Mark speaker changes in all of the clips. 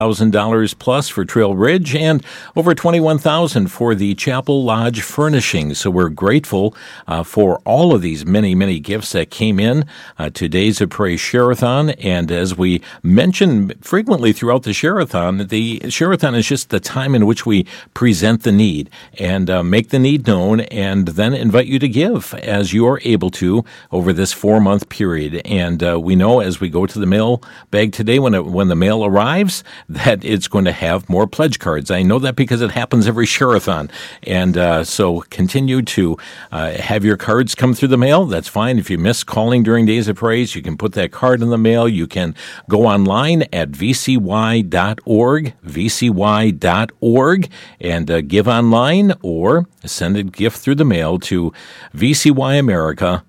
Speaker 1: $1,000 plus for Trail Ridge and over $21,000 for the Chapel Lodge furnishings. So we're grateful for all of these many gifts that came in to Days of Praise Share-a-thon. And as we mention frequently throughout the Share-a-thon is just the time in which we present the need and make the need known and then invite you to give as you are able to over this 4-month period. And we know as we go to the mail bag today when the mail arrives, that it's going to have more pledge cards. I know that because it happens every Share-a-thon. And so continue to have your cards come through the mail. That's fine. If you miss calling during Days of Praise, you can put that card in the mail. You can go online at vcy.org, and give online or send a gift through the mail to VCY America,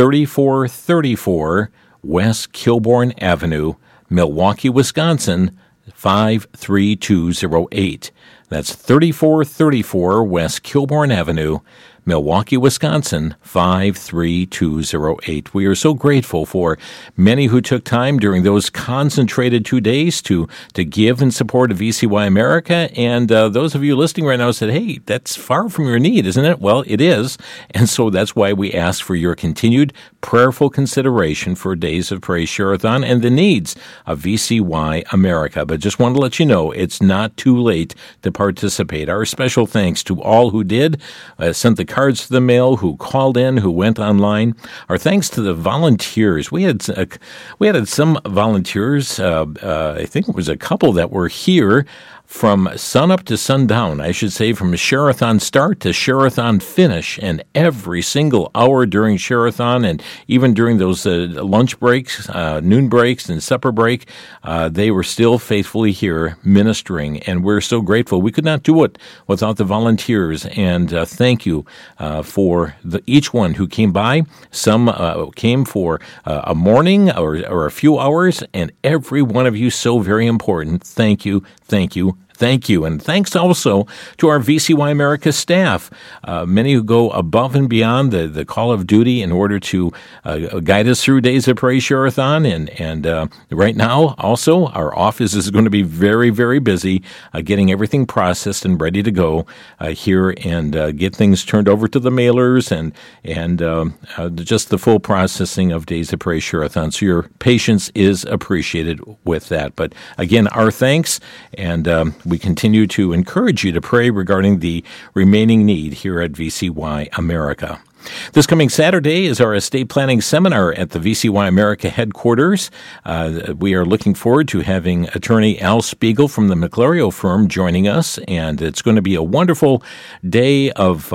Speaker 1: 3434 West Kilbourne Avenue, Milwaukee, Wisconsin, 53208. That's 3434 West Kilbourne Avenue, Milwaukee, Wisconsin, 53208. We are so grateful for many who took time during those concentrated 2 days to give in support of VCY America. And those of you listening right now said, hey, that's far from your need, isn't it? Well, it is. And so that's why we ask for your continued prayerful consideration for Days of Praise Share-a-thon and the needs of VCY America. But just want to let you know, it's not too late to participate. Our special thanks to all who did, sent the cards to the mail, who called in, who went online. Our thanks to the volunteers. We had some volunteers, I think it was a couple that were here from sunup to sundown, I should say, from Share-a-thon start to Share-a-thon finish, and every single hour during Share-a-thon and even during those lunch breaks, noon breaks, and supper break, they were still faithfully here ministering, and we're so grateful. We could not do it without the volunteers, and thank you for each one who came by. Some came for a morning or a few hours, and every one of you so very important. Thank you, thank you. Thank you. And thanks also to our VCY America staff, many who go above and beyond the call of duty in order to guide us through Days of Praise Share-a-thon. And right now, also, our office is going to be very, very busy getting everything processed and ready to go here and get things turned over to the mailers and just the full processing of Days of Praise Share-a-thon. So your patience is appreciated with that. But again, our thanks, and we continue to encourage you to pray regarding the remaining need here at VCY America. This coming Saturday is our estate planning seminar at the VCY America headquarters. We are looking forward to having attorney Al Spiegel from the McLario firm joining us, and it's going to be a wonderful day of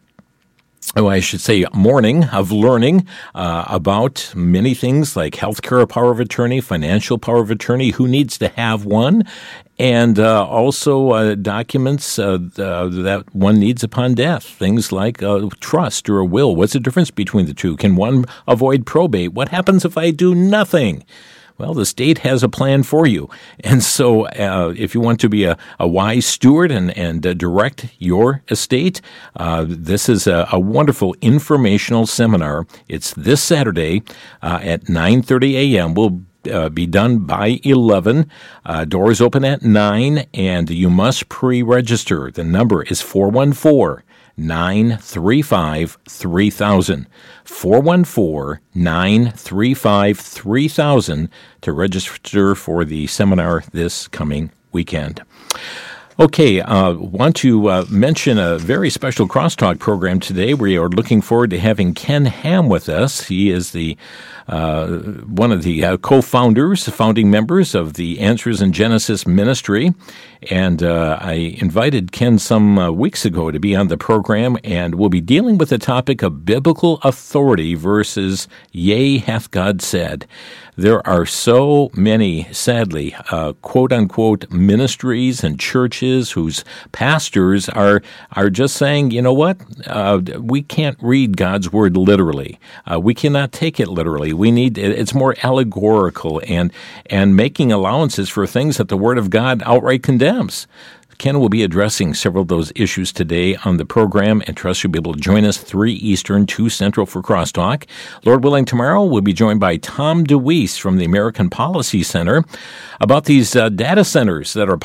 Speaker 1: morning of learning about many things like healthcare power of attorney, financial power of attorney, who needs to have one, and also documents that one needs upon death, things like trust or a will. What's the difference between the two? Can one avoid probate? What happens if I do nothing? Well, the state has a plan for you. And so if you want to be a wise steward and direct your estate, this is a wonderful informational seminar. It's this Saturday at 9:30 a.m. We'll be done by 11. Doors open at 9, and you must pre-register. The number is 414-935-3000. 414-935-3000 to register for the seminar this coming weekend. Okay, want to mention a very special crosstalk program today. We are looking forward to having Ken Ham with us. He is the one of the founding members of the Answers in Genesis ministry. And I invited Ken some weeks ago to be on the program, and we'll be dealing with the topic of biblical authority versus yea, hath God said. There are so many, sadly, quote-unquote ministries and churches whose pastors are just saying, you know what, we can't read God's word literally. We cannot take it literally. It's more allegorical and making allowances for things that the Word of God outright condemns. Ken will be addressing several of those issues today on the program, and trust you'll be able to join us 3 Eastern, 2 Central for Crosstalk. Lord willing, tomorrow we'll be joined by Tom DeWeese from the American Policy Center about these data centers that are